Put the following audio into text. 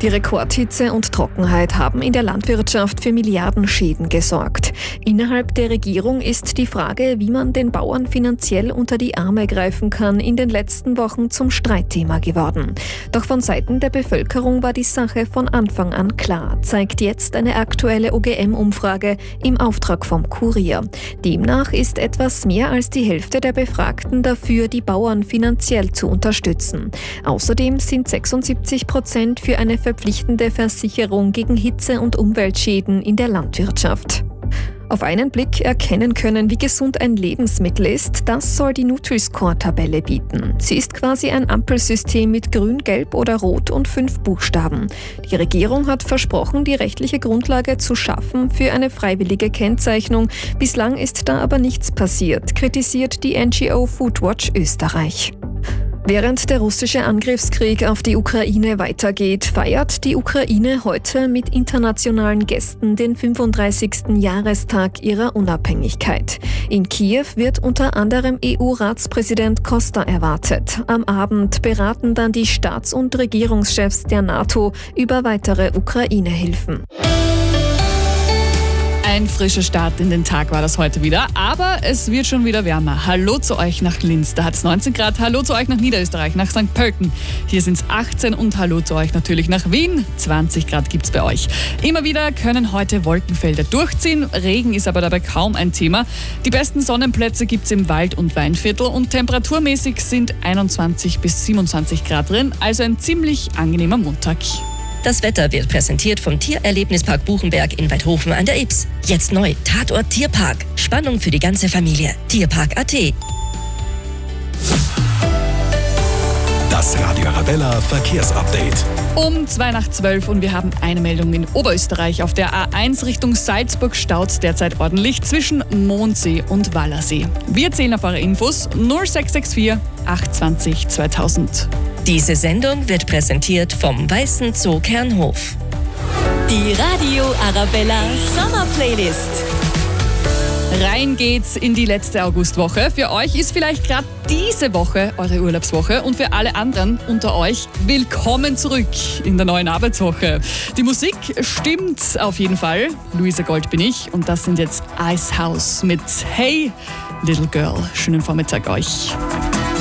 Die Rekordhitze und Trockenheit haben in der Landwirtschaft für Milliardenschäden gesorgt. Innerhalb der Regierung ist die Frage, wie man den Bauern finanziell unter die Arme greifen kann, in den letzten Wochen zum Streitthema geworden. Doch von Seiten der Bevölkerung war die Sache von Anfang an klar, zeigt jetzt eine aktuelle OGM-Umfrage im Auftrag vom Kurier. Demnach ist etwas mehr als die Hälfte der Befragten dafür, die Bauern finanziell zu unterstützen. Außerdem sind 76% für eine verpflichtende Versicherung gegen Hitze- und Umweltschäden in der Landwirtschaft. Auf einen Blick erkennen können, wie gesund ein Lebensmittel ist, das soll die Nutri-Score-Tabelle bieten. Sie ist quasi ein Ampelsystem mit Grün, Gelb oder Rot und 5 Buchstaben. Die Regierung hat versprochen, die rechtliche Grundlage zu schaffen für eine freiwillige Kennzeichnung. Bislang ist da aber nichts passiert, kritisiert die NGO Foodwatch Österreich. Während der russische Angriffskrieg auf die Ukraine weitergeht, feiert die Ukraine heute mit internationalen Gästen den 35. Jahrestag ihrer Unabhängigkeit. In Kiew wird unter anderem EU-Ratspräsident Costa erwartet. Am Abend beraten dann die Staats- und Regierungschefs der NATO über weitere Ukraine-Hilfen. Ein frischer Start in den Tag war das heute wieder, aber es wird schon wieder wärmer. Hallo zu euch nach Linz, da hat es 19 Grad. Hallo zu euch nach Niederösterreich, nach St. Pölten. Hier sind es 18 und hallo zu euch natürlich nach Wien. 20 Grad gibt es bei euch. Immer wieder können heute Wolkenfelder durchziehen. Regen ist aber dabei kaum ein Thema. Die besten Sonnenplätze gibt es im Wald- und Weinviertel und temperaturmäßig sind 21 bis 27 Grad drin. Also ein ziemlich angenehmer Montag. Das Wetter wird präsentiert vom Tiererlebnispark Buchenberg in Weidhofen an der Ybbs. Jetzt neu, Tatort Tierpark. Spannung für die ganze Familie. Tierpark.at. Das Radio Arabella Verkehrsupdate. Um 11:02 und wir haben eine Meldung in Oberösterreich. Auf der A1 Richtung Salzburg staut es derzeit ordentlich zwischen Mondsee und Wallersee. Wir zählen auf eure Infos 0664 820 2000. Diese Sendung wird präsentiert vom Weißen Zoo Kernhof. Die Radio Arabella Sommer Playlist. Rein geht's in die letzte Augustwoche. Für euch ist vielleicht gerade diese Woche eure Urlaubswoche und für alle anderen unter euch willkommen zurück in der neuen Arbeitswoche. Die Musik stimmt auf jeden Fall. Luisa Gold bin ich und das sind jetzt Icehouse mit Hey Little Girl. Schönen Vormittag euch.